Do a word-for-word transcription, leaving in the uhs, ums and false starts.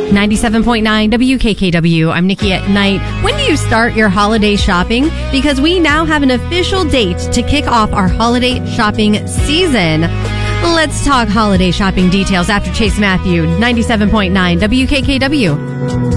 ninety-seven point nine W K K W. I'm Nikki at Night. When do you start your holiday shopping? Because we now have an official date to kick off our holiday shopping season. Let's talk holiday shopping details after Chase Matthew, ninety-seven point nine W K K W.